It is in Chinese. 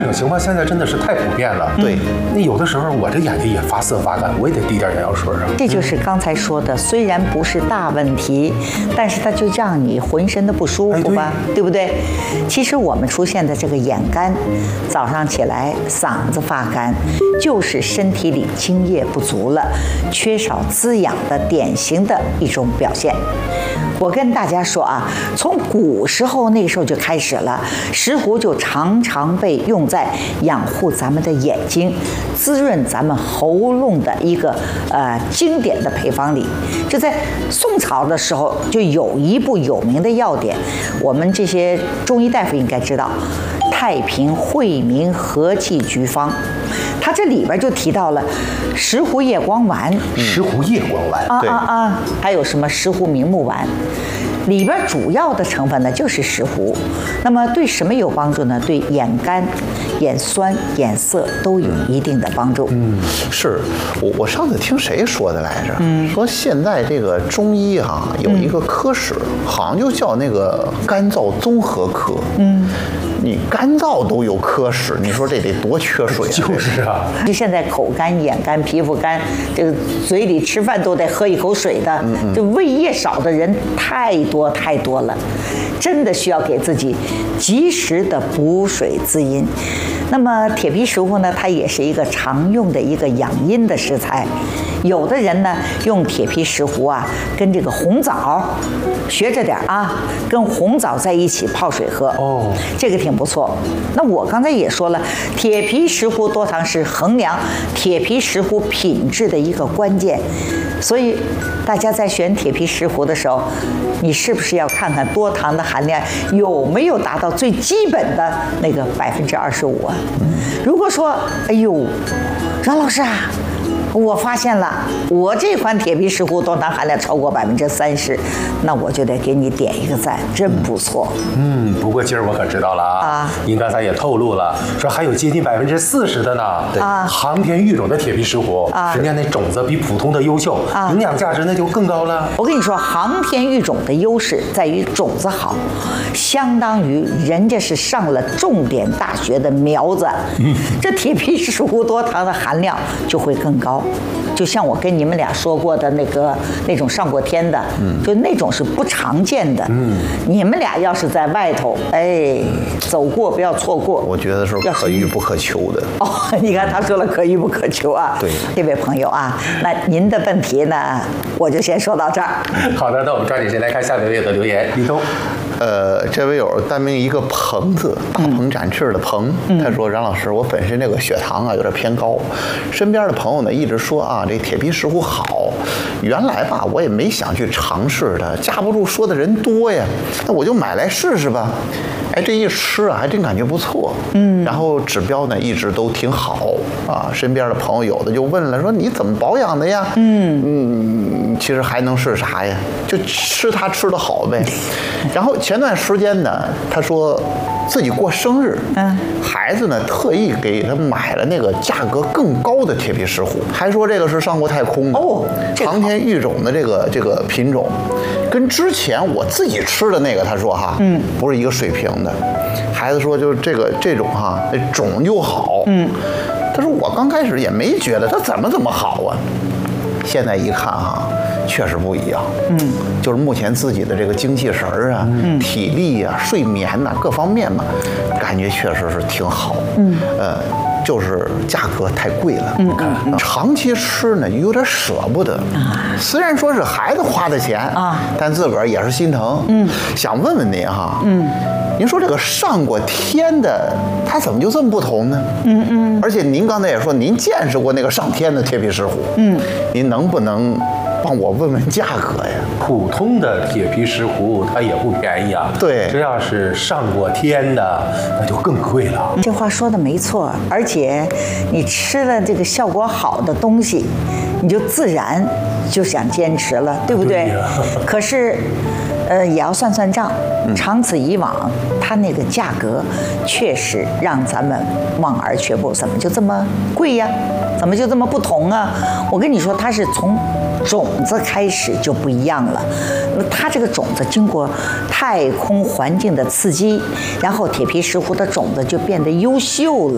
这种情况现在真的是太普遍了。 对， 那有的时候我这眼睛也发涩发干，我也得滴点眼药水啊。 这就是刚才说的，虽然不是大问题，但是它就让你浑身的不舒服吧，对不对？其实我们出现的这个眼干，早上起来嗓子发干，就是身体里津液不足了，缺少滋养的典型的一种表现。我跟大家说啊，从古时候那个时候就开始了，石斛就常常被用在养护咱们的眼睛、滋润咱们喉咙的一个经典的配方里。就在宋朝的时候，就有一部有名的药典，我们这些中医大夫应该知道，《太平惠民和气局方》。它这里边就提到了石斛叶光丸、 石斛叶光丸， 还有什么石斛明目丸，里边主要的成分呢就是石斛。那么对什么有帮助呢？对眼干、眼酸、眼涩都有一定的帮助。 是我上次听谁说的来着？说现在这个中医有一个科室，好像就叫那个干燥综合科。你干燥都有科室，你说这得多缺水啊！ 就是啊， 就现在口干、眼干、皮肤干，这个嘴里吃饭都得喝一口水的，就胃液少的人太多太多了，真的需要给自己及时的补水滋阴。那么铁皮石斛呢，它也是一个常用的一个养阴的食材。有的人呢用铁皮石斛啊，跟这个红枣学着点啊，跟红枣在一起泡水喝。这个挺不错。那我刚才也说了，铁皮石斛多糖是衡量铁皮石斛品质的一个关键。所以大家在选铁皮石斛的时候，你是不是要看看多糖的含量有没有达到最基本的那个25%啊？如果说，哎呦，阮老师啊，我发现了，我这款铁皮石斛多糖含量超过30%，那我就得给你点一个赞，真不错。 不过今儿我可知道了啊，您刚才也透露了，说还有接近40%的呢。对，航天育种的铁皮石斛，人家那种子比普通的优秀，营养价值那就更高了。 我跟你说，航天育种的优势在于种子好，相当于人家是上了重点大学的苗子，这铁皮石斛多糖的含量就会更高。就像我跟你们俩说过的那种上过天的，就那种是不常见的。你们俩要是在外头，走过不要错过。 我觉得是可遇不可求的。 你看他说了可遇不可求啊。 对， 这位朋友啊，那您的问题呢，我就先说到这儿。 好的，那我们抓紧时间来看下面有的留言。立冬。 这位友单名一个鹏字，大鹏展翅的鹏，他说：“冉老师，我本身这个血糖有点偏高，身边的朋友呢一直说这铁皮石斛好，原来吧我也没想去尝试它，架不住说的人多呀，那我就买来试试吧。这一吃还真感觉不错，然后指标呢一直都挺好身边的朋友有的就问了，说你怎么保养的呀？其实还能是啥呀？就吃它吃得好呗。然后前段时间呢，他说自己过生日，孩子呢特意给他买了那个价格更高的铁皮石斛，还说这个是上过太空的航天育种的这个品种，跟之前我自己吃的那个他说不是一个水平的。孩子说就是这种种就好，他说我刚开始也没觉得它怎么好啊，现在一看确实不一样。就是目前自己的这个精气神啊、体力啊、睡眠呐各方面嘛，感觉确实是挺好。就是价格太贵了。长期吃呢有点舍不得。虽然说是孩子花的钱但自个儿也是心疼。想问问您您说这个上过天的，它怎么就这么不同呢？而且您刚才也说您见识过那个上天的铁皮石斛。您能不能帮我问问价格呀？ 普通的铁皮石斛它也不便宜啊。 对， 这要是上过天的，那就更贵了。 这话说的没错，而且你吃了这个效果好的东西，你就自然就想坚持了，对不对？可是，也要算算账。长此以往，它那个价格确实让咱们望而却步。怎么就这么贵呀？怎么就这么不同啊？我跟你说，它是从种子开始就不一样了。它这个种子经过太空环境的刺激，然后铁皮石斛的种子就变得优秀了。